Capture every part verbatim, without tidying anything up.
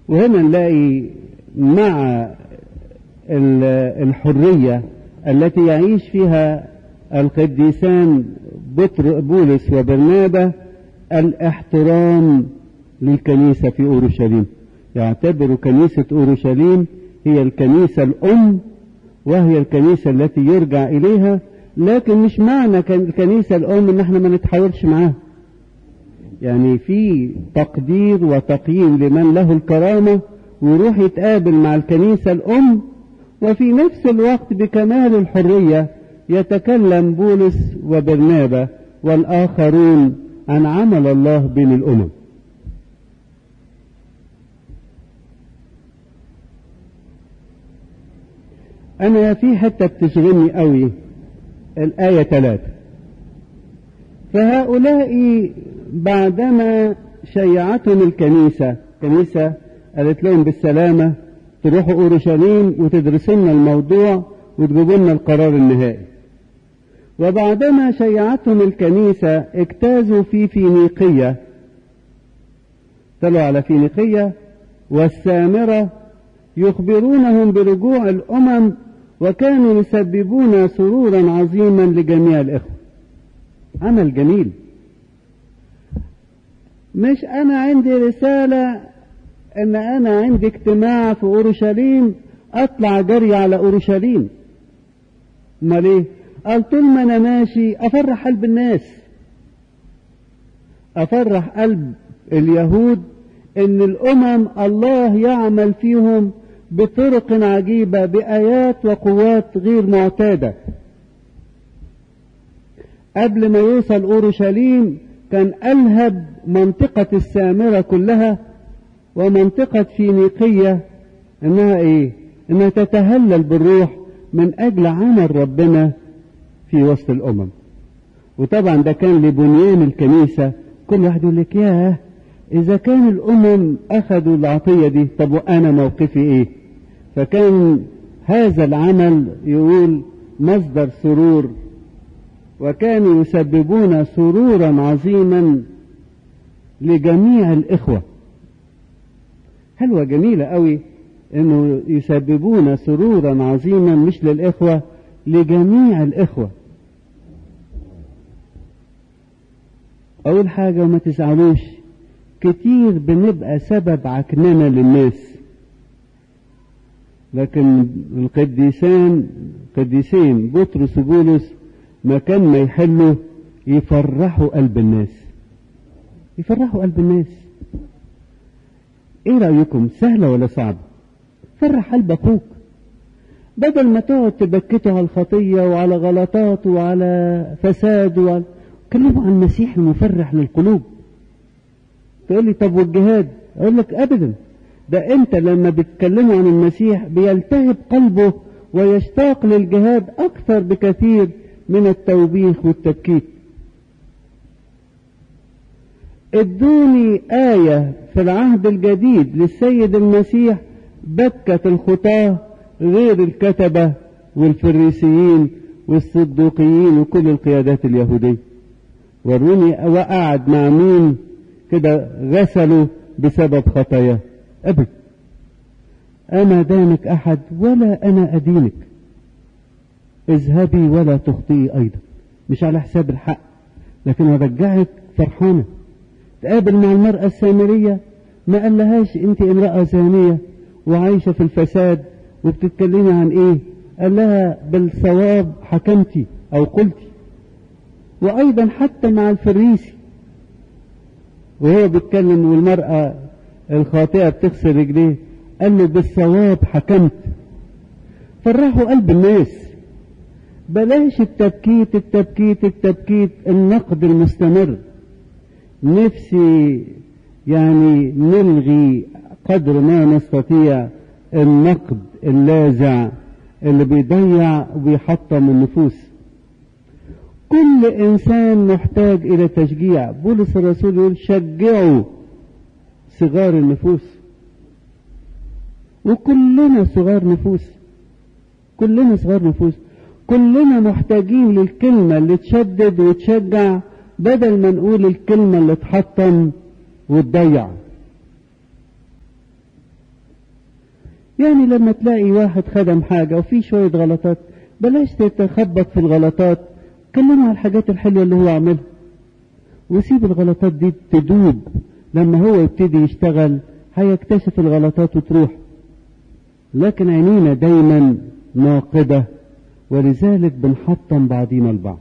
وهنا نلاقي مع الحرية التي يعيش فيها القديسان بولس وبرنابا الاحترام للكنيسة في أورشليم. يعتبروا كنيسة أورشليم هي الكنيسة الأم، وهي الكنيسة التي يرجع إليها، لكن مش معنى الكنيسة الأم إن احنا ما نتحاورش معاها. يعني في تقدير وتقييم لمن له الكرامة ويروح يتقابل مع الكنيسة الأم، وفي نفس الوقت بكمال الحرية يتكلم بولس وبرنابا والآخرون عن عمل الله بين الأمم. أنا في حتة بتشغلني قوي الآية ثلاثة. فهؤلاء بعدما شيعتهم الكنيسة، كنيسة قالت لهم بالسلامة تروحوا أورشليم وتدرسوا لنا الموضوع وتجيبوا لنا القرار النهائي. وبعدما شيعتهم الكنيسة اجتازوا في فينيقية، طلعوا على فينيقية والسامرة يخبرونهم برجوع الأمم، وكانوا يسببون سرورا عظيما لجميع الإخوة. عمل جميل. مش أنا عندي رسالة أن أنا عندي اجتماع في أورشليم أطلع جري على أورشليم. ما ليه؟ قال طول ما أنا ماشي أفرح قلب الناس، أفرح قلب اليهود إن الأمم الله يعمل فيهم بطرق عجيبة بآيات وقوات غير معتادة. قبل ما يوصل أورشليم كان ألهب منطقة السامرة كلها ومنطقة فينيقية إنها إيه؟ إنها تتهلل بالروح من أجل عمل ربنا في وسط الأمم. وطبعا ده كان لبنيان الكنيسة. كل واحد يقول لك ياه، إذا كان الأمم أخذوا العطية دي، طب وأنا موقفي إيه؟ فكان هذا العمل يقول مصدر سرور، وكانوا يسببون سرورا عظيما لجميع الإخوة. حلوة جميلة قوي إنه يسببون سرورا عظيما مش للإخوة، لجميع الإخوة. أول حاجة وما تزعلوش، كتير بنبقى سبب عكننة للناس، لكن القديسان قديسين بطرس وبولس مكان ما يحلوا يفرحوا قلب الناس، يفرحوا قلب الناس. ايه رأيكم؟ سهلة ولا صعبة؟ فرح قلب اخوك، بدل ما تقعد تبكته على الخطية وعلى غلطاته وعلى فساده وعلى... كلموا عن المسيح المفرح للقلوب. تقول لي طب والجهاد؟ اقول لك ابدا، ده انت لما بتكلموا عن المسيح بيلتهب قلبه ويشتاق للجهاد اكثر بكثير من التوبيخ والتبكيت. ادوني آية في العهد الجديد للسيد المسيح بكت الخطاة غير الكتبة والفريسيين والصدوقيين وكل القيادات اليهودية. وروني وقعد مع مين كده غسلوا بسبب خطاياه. أبد، أما دانك أحد ولا أنا أدينك، اذهبي ولا تخطئي أيضا. مش على حساب الحق، لكن أرجعك فرحانة. تقابل مع المرأة السامرية ما قالهاش أنت امرأة زانية وعايشة في الفساد وبتتكلمي عن إيه، قال لها بالصواب حكمتي أو قلتي. وأيضا حتى مع الفريسي وهو بيتكلم والمرأة الخاطئة بتغسل رجليه قال له بالصواب حكمت. فرحوا قلب الناس، بلاش التبكيت التبكيت التبكيت النقد المستمر. نفسي يعني نلغي قدر ما نستطيع النقد اللاذع اللي بيضيع وبيحطم النفوس. كل إنسان محتاج إلى تشجيع. بولس الرسول يقول شجعوا صغار النفوس، وكلنا صغار نفوس، كلنا صغار نفوس، كلنا محتاجين للكلمة اللي تشدد وتشجع بدل ما نقول الكلمة اللي تحطم وتضيع. يعني لما تلاقي واحد خدم حاجة وفي شوية غلطات بلاش تتخبط في الغلطات، كلمه على الحاجات الحلوة اللي هو عملها وسيب الغلطات دي تدوب. لما هو يبتدي يشتغل هيكتشف الغلطات وتروح، لكن عينينا دايما ناقدة، ولذلك بنحطم بعضينا البعض.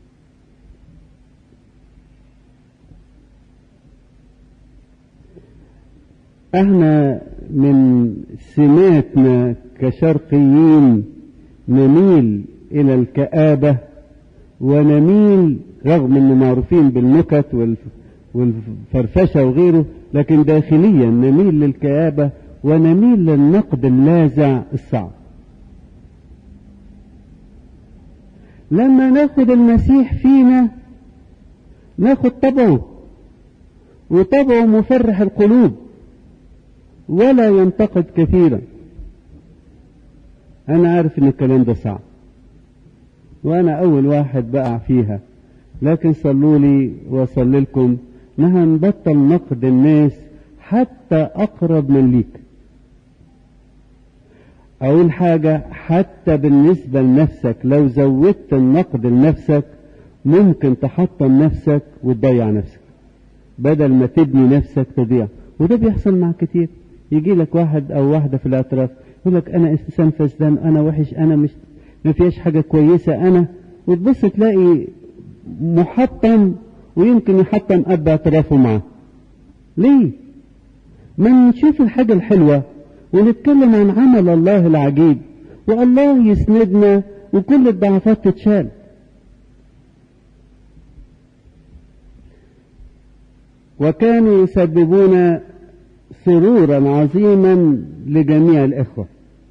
احنا من سماتنا كشرقيين نميل الى الكآبة، ونميل رغم ان معروفين بالنكت والفرفشة وغيره، لكن داخليا نميل للكآبة ونميل للنقد اللاذع الصعب. لما ناخد المسيح فينا ناخد طبعه، وطبعه مفرح القلوب ولا ينتقد كثيرا. انا عارف ان الكلام ده صعب وانا اول واحد بقع فيها، لكن صلوا لي واصلي لكم انها نبطل نقد الناس حتى اقرب من ليك. اول حاجة حتى بالنسبة لنفسك، لو زودت النقد لنفسك ممكن تحطم نفسك وتضيع نفسك بدل ما تبني نفسك تضيع. وده بيحصل مع كتير. يجي لك واحد او واحدة في الاعتراف يقول لك انا انسان فاسدان، انا وحش، انا مش ما فيهاش حاجة كويسة انا، وتبص تلاقي محطم ويمكن يحطم اب اعترافه معه. ليه؟ ما نشوف الحاجة الحلوة ونتكلم عن عمل الله العجيب، والله يسندنا وكل الضعفات تتشال. وكانوا يسببون سرورا عظيما لجميع الإخوة.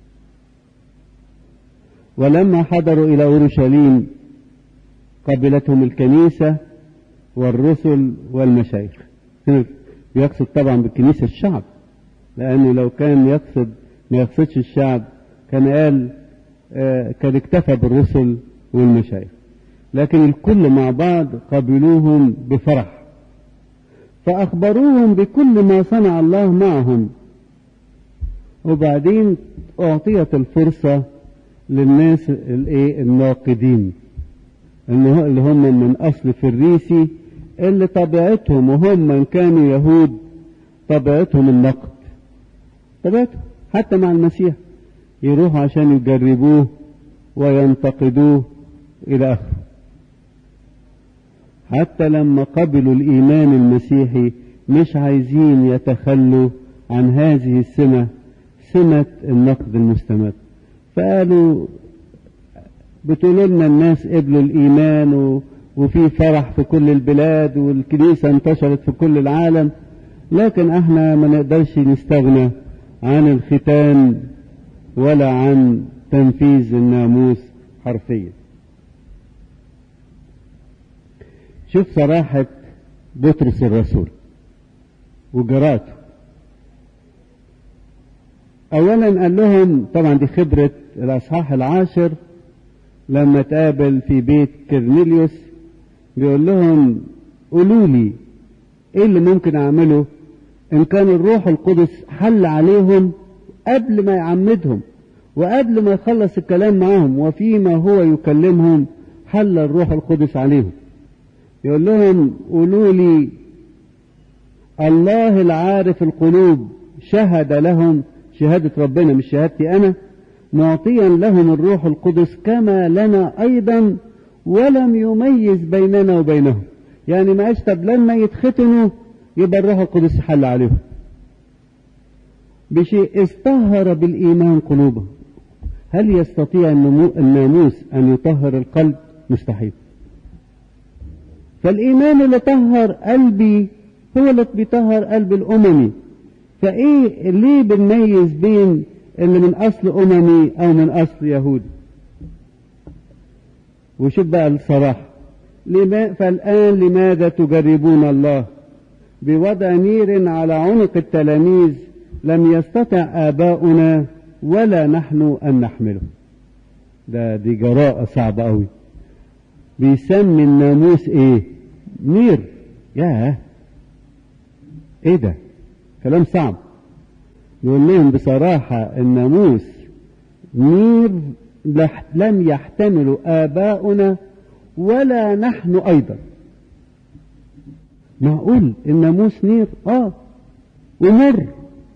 ولما حضروا إلى أورشليم قبلتهم الكنيسة والرسل والمشايخ. يقصد طبعا بالكنيسة الشعب، لأنه لو كان يقصد ما يقصدش الشعب كان قال آه كان اكتفى بالرسل والمشايخ، لكن الكل مع بعض قبلوهم بفرح، فأخبروهم بكل ما صنع الله معهم. وبعدين أعطيت الفرصة للناس الناقدين اللي هم من أصل فريسي، اللي طبيعتهم وهم من كانوا يهود طبيعتهم النقد، طبيعتهم حتى مع المسيح يروحوا عشان يجربوه وينتقدوه إلى آخره. حتى لما قبلوا الإيمان المسيحي مش عايزين يتخلوا عن هذه السمة، سمة النقد المستمر. فقالوا بتقولوا لنا الناس قبلوا الإيمان و... وفي فرح في كل البلاد والكنيسة انتشرت في كل العالم، لكن احنا ما نقدرش نستغنى عن الختان ولا عن تنفيذ الناموس حرفيا. شوف صراحة بطرس الرسول وجراته. اولا قال لهم، طبعا دي خبرة الاصحاح العاشر لما تقابل في بيت كرنيليوس، بيقول لهم قولوا لي ايه اللي ممكن اعمله ان كان الروح القدس حل عليهم قبل ما يعمدهم وقبل ما يخلص الكلام معهم، وفيما هو يكلمهم حل الروح القدس عليهم. يقول لهم قولوا لي الله العارف القلوب شهد لهم، شهادة ربنا مش شهادتي أنا، معطيا لهم الروح القدس كما لنا أيضا، ولم يميز بيننا وبينهم. يعني ما أشتب لما يتختنوا يبقى الروح القدس حل عليهم بشيء استهر بالإيمان قلوبهم. هل يستطيع الناموس أن يطهر القلب؟ مستحيل. فالإيمان اللي طهر قلبي هو اللي بيطهر قلب الأممي. فإيه ليه بنميز بين اللي من أصل أممي أو من أصل يهودي؟ وشوف بقى الصراحة، فالآن لماذا تجربون الله بوضع نير على عنق التلاميذ لم يستطع آباؤنا ولا نحن أن نحمله. ده دي جراءة صعبة قوي. بيسمي الناموس ايه؟ نير. ياه ايه ده كلام صعب. يقول لهم بصراحة الناموس نير لم يحتمل آباؤنا ولا نحن أيضا. معقول الناموس نير؟ آه ومر،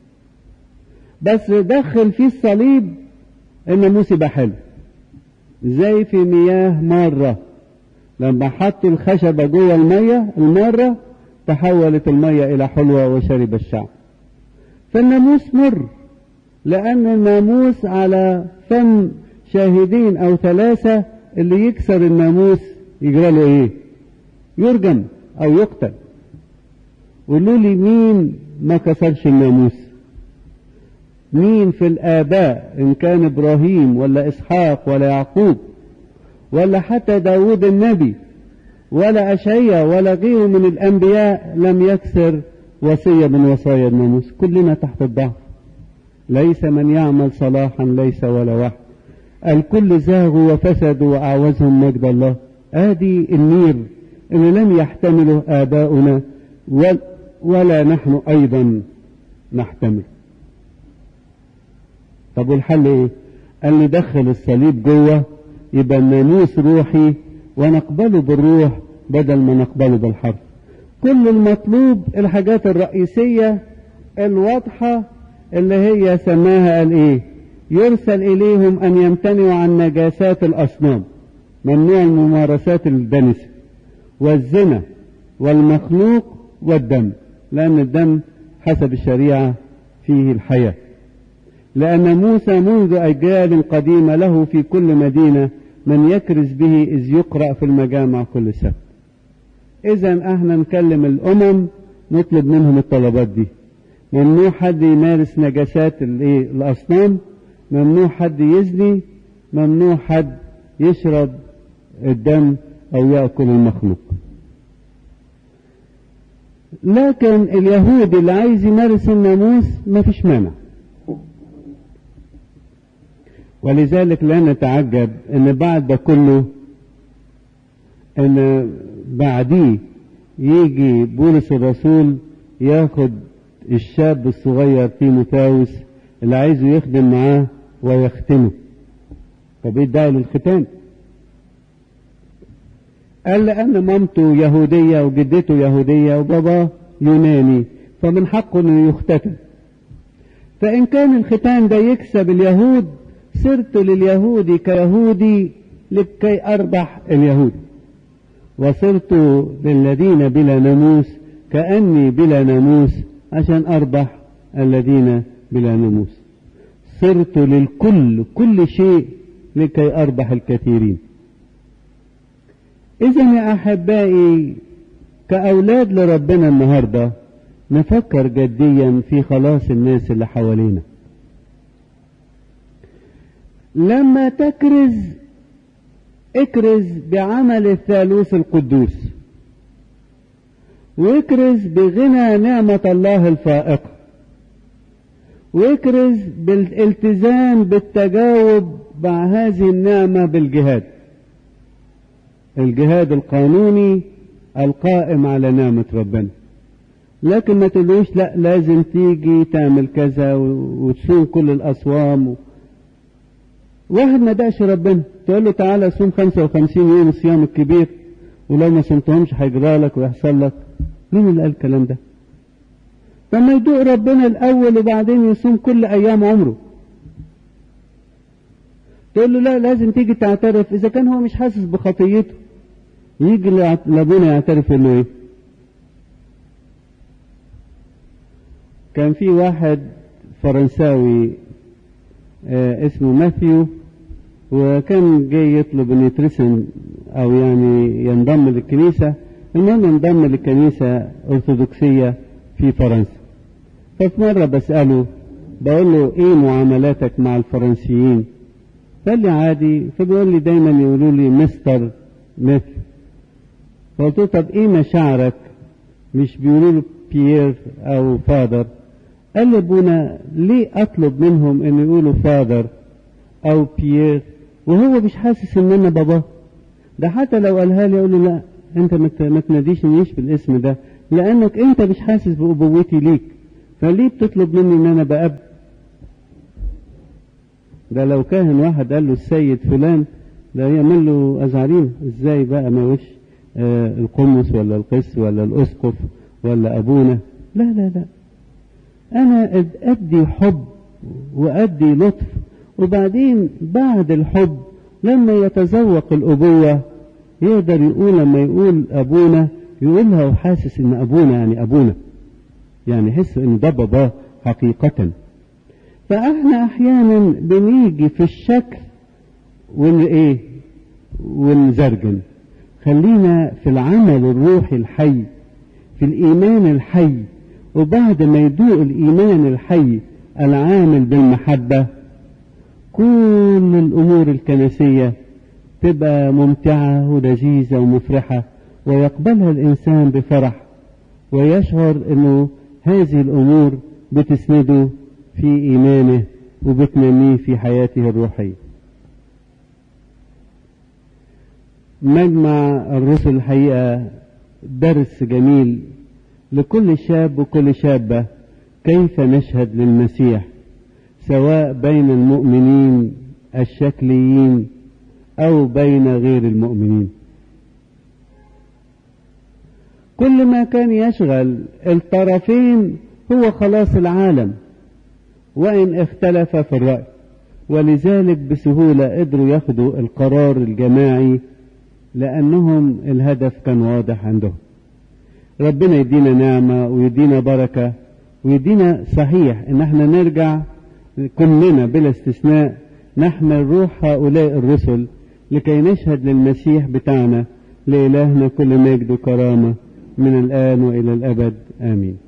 بس دخل فيه الصليب الناموس يبقى حلو، زي في مياه مرة لما حطوا الخشبة جوه المية المرة تحولت المية إلى حلوة وشرب الشعب. فالناموس مر، لأن الناموس على فم شاهدين أو ثلاثة، اللي يكسر الناموس يجرى له إيه؟ يرجم أو يقتل. قولوا لي مين ما كسرش الناموس؟ مين في الآباء إن كان إبراهيم ولا إسحاق ولا يعقوب ولا حتى داود النبي ولا أشعياء ولا غيره من الأنبياء لم يكسر وصية من وصايا الناموس؟ كلنا تحت الضعف. ليس من يعمل صلاحا ليس ولا واحد، الكل زاغوا وفسدوا وأعوزهم مجد الله. آدي النير اللي لم يحتمله آباؤنا ولا نحن أيضا نحتمل. طب والحل إيه؟ قال ندخل الصليب جوه، يبقى الناموس روحي ونقبله بالروح بدل ما نقبله بالحرف. كل المطلوب الحاجات الرئيسية الواضحة اللي هي سماها قال ايه؟ يرسل اليهم ان يمتنعوا عن نجاسات الاصنام، ممنوع الممارسات الدنسة والزنا والمخلوق والدم، لان الدم حسب الشريعة فيه الحياة، لان موسى منذ اجيال قديمة له في كل مدينة من يكرز به اذ يقرأ في المجامع كل سبت. اذا احنا نكلم الامم نطلب منهم الطلبات دي. ممنوع حد يمارس نجاسات الاصنام، ممنوع حد يزني، ممنوع حد يشرب الدم او يأكل المخلوق. لكن اليهود اللي عايز يمارس الناموس ما فيش مانع. ولذلك لا نتعجب ان بعد ده كله ان بعديه يجي بولس الرسول ياخد الشاب الصغير تيموثاوس اللي عايزه يخدم معاه ويختنه. طب ايه الداعي للختان؟ قال لأن مامته يهودية وجدته يهودية وباباه يوناني فمن حقه انه يختتن. فإن كان الختان ده يكسب اليهود صرت لليهود كيهودي لكي أربح اليهود، وصرت للذين بلا ناموس كأني بلا ناموس عشان أربح الذين بلا ناموس. صرت للكل كل شيء لكي أربح الكثيرين. إذن يا أحبائي كأولاد لربنا النهاردة نفكر جديا في خلاص الناس اللي حوالينا. لما تكرز اكرز بعمل الثالوث القدوس، واكرز بغنى نعمة الله الفائقة، واكرز بالالتزام بالتجاوب مع هذه النعمة بالجهاد، الجهاد القانوني القائم على نعمة ربنا. لكن ما تقولوش لا لازم تيجي تعمل كذا وتصوم كل الأصوام. واحد ما دقش ربنا تقول له تعالى صوم خمسة وخمسين يوم الصيام الكبير ولو ما صمتهمش هيجرى لك ويحصل لك. مين اللي قال الكلام ده؟ فما يدوق ربنا الأول وبعدين يصوم كل أيام عمره. تقول له لا لازم تيجي تعترف. إذا كان هو مش حاسس بخطيته يجي لابونا يعترف له إيه؟ كان في واحد فرنساوي آه اسمه ماثيو، وكان جاي يطلب ان يترسم او يعني ينضم للكنيسة. المهم انضم للكنيسة أرثوذكسية في فرنسا. ففي مرة بسأله بقول له ايه معاملاتك مع الفرنسيين؟ قال لي عادي. فبيقول لي دايما يقولوا لي مستر ماثيو. فقلت له طب ايه مشاعرك؟ مش بيقولوا له بيير او فادر؟ قال لي ابونا ليه اطلب منهم ان يقولوا فادر او بيير وهو مش حاسس ان انا باباه؟ ده حتى لو قالها لي اقول له لا انت ما تناديشنيش بالاسم ده لانك انت مش حاسس بابوتي ليك، فليه بتطلب مني ان انا باب؟ ده لو كاهن واحد قال له السيد فلان ده يعمل له أزعرين، ازاي بقى ما وش آه القمص ولا القس ولا الأسقف ولا أبونا؟ لا لا لا، أنا أدي حب وأدي لطف، وبعدين بعد الحب لما يتذوق الأبوة يقدر يقول، لما يقول أبونا يقولها وحاسس إن أبونا يعني أبونا، يعني يحس إن ده باباه حقيقة. فإحنا أحيانا بنيجي في الشكل ون إيه ونزرجن. خلينا في العمل الروحي الحي، في الإيمان الحي، وبعد ما يدوق الإيمان الحي العامل بالمحبة كل الأمور الكنسية تبقى ممتعة ولذيذة ومفرحة، ويقبلها الإنسان بفرح، ويشعر أنه هذه الأمور بتسنده في إيمانه وبتنميه في حياته الروحية. مجمع الرسل الحقيقة درس جميل لكل شاب وكل شابة كيف نشهد للمسيح، سواء بين المؤمنين الشكليين أو بين غير المؤمنين. كل ما كان يشغل الطرفين هو خلاص العالم، وإن اختلف في الرأي، ولذلك بسهولة قدروا ياخدوا القرار الجماعي لأنهم الهدف كان واضح عندهم. ربنا يدينا نعمة ويدينا بركة ويدينا صحيح إن احنا نرجع كلنا بلا استثناء نحمل روح هؤلاء الرسل لكي نشهد للمسيح بتاعنا. لإلهنا كل مجد وكرامة من الآن وإلى الأبد، آمين.